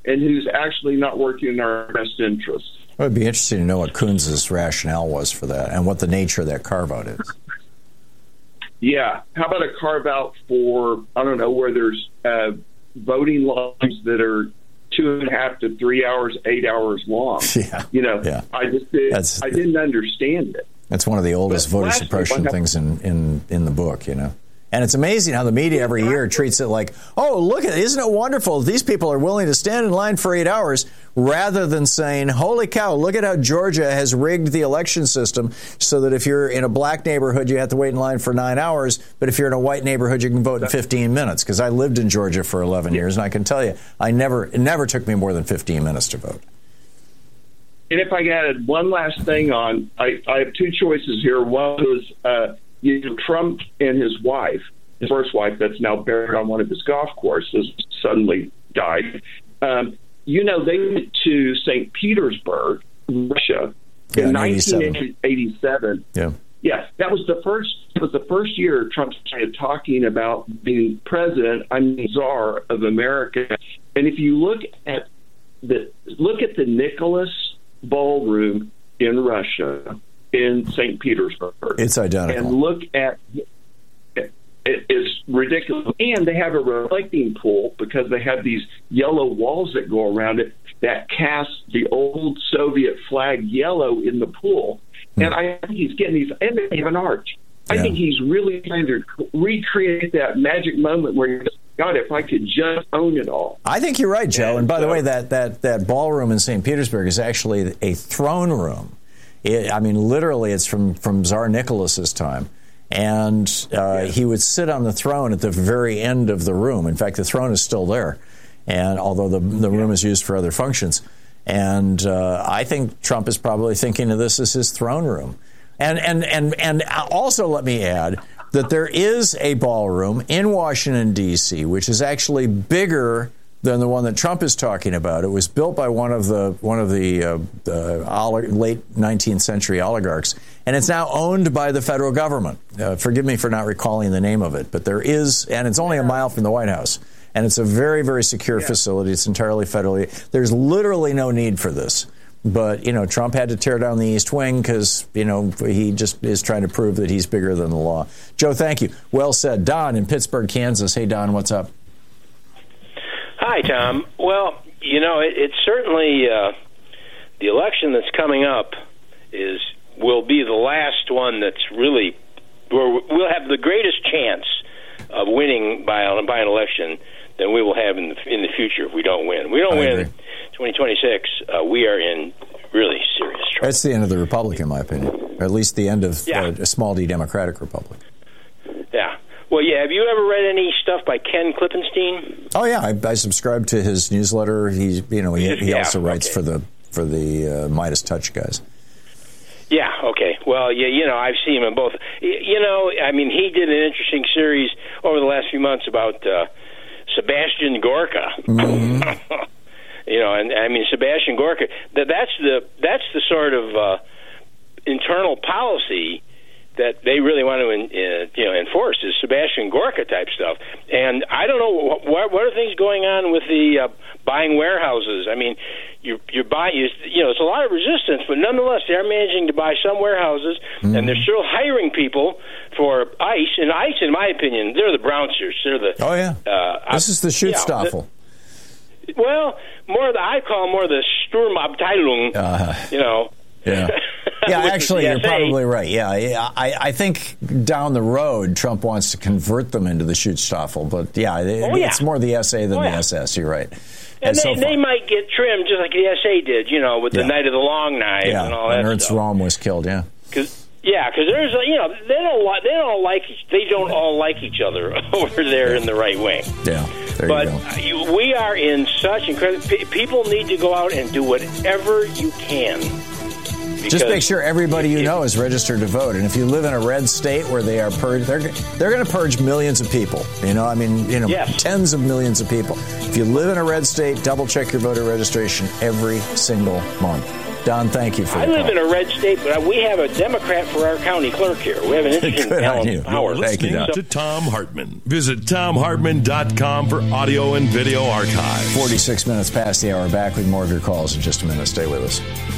and who's actually not working in our best interest. It would be interesting to know what Coons' rationale was for that and what the nature of that carve-out is. Yeah. How about a carve-out for, I don't know, where there's voting lines that are 2.5 to 3 hours, 8 hours long. Yeah. I didn't understand it. That's one of the oldest voter suppression things in the book, And it's amazing how the media every year treats it like, oh, look, isn't it wonderful? These people are willing to stand in line for 8 hours rather than saying, holy cow, look at how Georgia has rigged the election system so that if you're in a black neighborhood, you have to wait in line for 9 hours. But if you're in a white neighborhood, you can vote in 15 minutes. Because I lived in Georgia for 11 years, and I can tell you, it never took me more than 15 minutes to vote. And if I added one last thing on, I have two choices here. One was Trump and his wife, his first wife that's now buried on one of his golf courses, suddenly died. They went to St. Petersburg, Russia, in 1987. Yeah, that was the first. It was the first year Trump started talking about being president. Czar of America. And if you look at the Nicholas Ballroom in Russia, in St. Petersburg, it's identical. And look at it's ridiculous. And they have a reflecting pool because they have these yellow walls that go around it that cast the old Soviet flag yellow in the pool. And I think he's getting these, and they have an arch. I think he's really trying to recreate that magic moment where you're just, God, if I could just own it all. I think you're right, Joe. And by the way, that ballroom in St. Petersburg is actually a throne room. Literally, it's from Tsar Nicholas's time. And he would sit on the throne at the very end of the room. In fact, the throne is still there, and although the room is used for other functions. And I think Trump is probably thinking of this as his throne room. And also let me add that there is a ballroom in Washington, D.C., which is actually bigger than the one that Trump is talking about. It was built by one of the late 19th century oligarchs, and it's now owned by the federal government. Forgive me for not recalling the name of it, but there is, and it's only a mile from the White House, and it's a very, very secure facility. It's entirely federally. There's literally no need for this. But, Trump had to tear down the East Wing because, he just is trying to prove that he's bigger than the law. Joe, thank you. Well said. Don in Pittsburgh, Kansas. Hey, Don, what's up? Hi, Tom. Well, it's certainly the election that's coming up will be the last one that's really where we'll have the greatest chance of winning by an election than we will have in the future if we don't win. If we don't win 2026, we are in really serious trouble. That's the end of the Republic, in my opinion, or at least the end of a small d Democratic Republic. Yeah. Well, have you ever read any stuff by Ken Klippenstein? Oh yeah, I subscribe to his newsletter. He also writes for the Midas Touch guys. Yeah. Okay. Well, I've seen him in both. He did an interesting series over the last few months about Sebastian Gorka. Mm-hmm. Sebastian Gorka. That's the sort of internal policy that they really want to enforce is Sebastian Gorka type stuff. And I don't know what are things going on with the buying warehouses. I mean, you're buying. It's a lot of resistance, but nonetheless, they're managing to buy some warehouses, and they're still hiring people for ICE. And ICE, in my opinion, they're the brownsters. They're the this is the Schutzstaffel. I call them more the Sturmabteilung. Yeah, actually, you're probably right. Yeah, I think down the road, Trump wants to convert them into the Schutzstaffel. But it's more the SA than the SS. You're right. And they might get trimmed just like the SA did, with the Night of the Long Knife and all that. Ernst Röhm was killed. Because there's they don't all like each other over there in the right wing. Yeah, we are in such incredible. People need to go out and do whatever you can. Just make sure everybody is registered to vote. And if you live in a red state where they are purged, they're going to purge millions of people. Tens of millions of people. If you live in a red state, double check your voter registration every single month. Don, thank you for I live in a red state, but we have a Democrat for our county clerk here. We have an interesting talent power. Thank you, Don. To Thom Hartmann. Visit ThomHartmann.com for audio and video archives. 46 minutes past the hour. Back with more of your calls in just a minute. Stay with us.